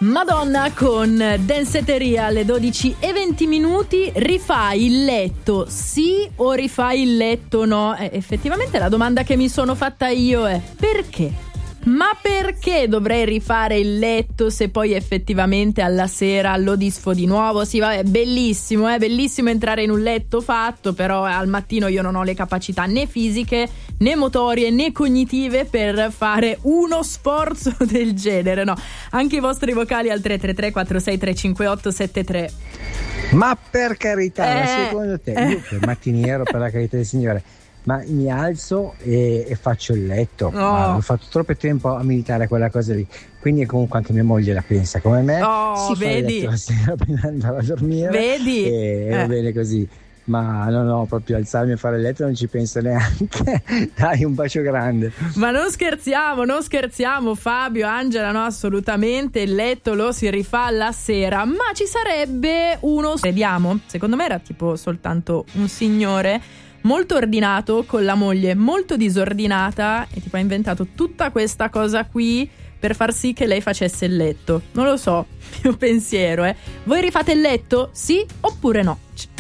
Madonna con Danceteria alle 12:20. Rifai il letto sì o rifai il letto no? Effettivamente la domanda che mi sono fatta io è: perché? Ma perché dovrei rifare il letto se poi effettivamente alla sera lo disfo di nuovo? Sì, vabbè, bellissimo entrare in un letto fatto, però al mattino io non ho le capacità né fisiche, né motorie, né cognitive per fare uno sforzo del genere, no. Anche i vostri vocali al 333 46 358 73. Ma per carità, ma secondo te, io per mattiniero, per la carità del Signore, ma mi alzo e faccio il letto. Oh. Ho fatto troppo tempo a militare quella cosa lì, quindi comunque anche mia moglie la pensa come me. Si fa il letto la sera prima di andare a dormire, vedi? E va bene così. Ma no, proprio alzarmi a fare il letto non ci penso neanche. Dai, un bacio grande. Ma non scherziamo Fabio, Angela, no, assolutamente il letto lo si rifà la sera. Ma ci sarebbe uno, vediamo, secondo me era tipo soltanto un signore molto ordinato con la moglie molto disordinata e tipo ha inventato tutta questa cosa qui per far sì che lei facesse il letto. Non lo so, mio pensiero. Voi rifate il letto? Sì oppure no?